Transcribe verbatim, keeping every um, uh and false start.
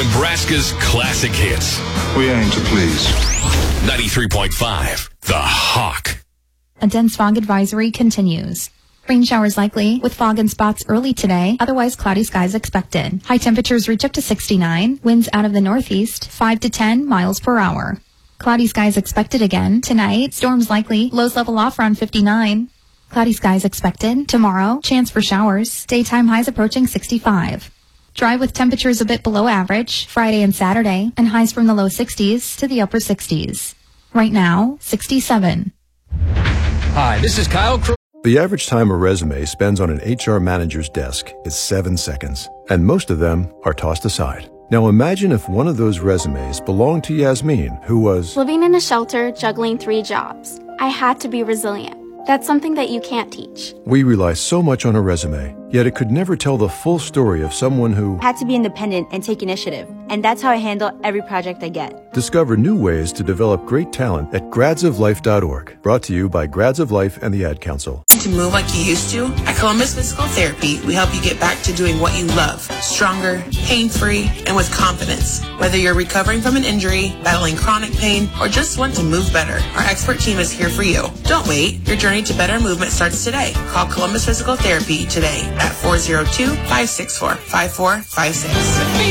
Nebraska's classic hits. We aim to please. ninety-three point five, The Hawk. A dense fog advisory continues. Rain showers likely, with fog and spots early today, otherwise cloudy skies expected. High temperatures reach up to sixty-nine, winds out of the northeast, five to ten miles per hour. Cloudy skies expected again. Tonight, storms likely, lows level off around fifty-nine. Cloudy skies expected. Tomorrow, chance for showers. Daytime highs approaching sixty-five. Dry with temperatures a bit below average, Friday and Saturday, and highs from the low sixties to the upper sixties. Right now, sixty-seven. Hi, this is Kyle Cr- The average time a resume spends on an H R manager's desk is seven seconds, and most of them are tossed aside. Now imagine if one of those resumes belonged to Yasmin, who was living in a shelter, juggling three jobs. I had to be resilient. That's something that you can't teach. We rely so much on a resume, yet it could never tell the full story of someone who had to be independent and take initiative. And that's how I handle every project I get. Discover new ways to develop great talent at grads of life dot org. Brought to you by Grads of Life and the Ad Council. To move like you used to? At Columbus Physical Therapy, we help you get back to doing what you love. Stronger, pain-free, and with confidence. Whether you're recovering from an injury, battling chronic pain, or just want to move better, our expert team is here for you. Don't wait. Your journey to better movement starts today. Call Columbus Physical Therapy today at four oh two, five six four, five four five six.